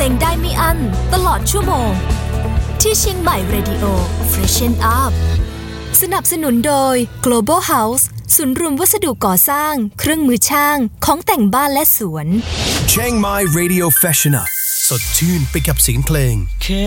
งได้ไม่อั้นตลอดชั่วโมงที่เชียงใหม่ Radio Freshen Up สนับสนุนโดย Global House ศูนย์รวมวัสดุก่อสร้างเครื่องมือช่างของแต่งบ้านและสวน Chiang Mai Radio Freshen Up สดชื่นไปกับเสียงเพลง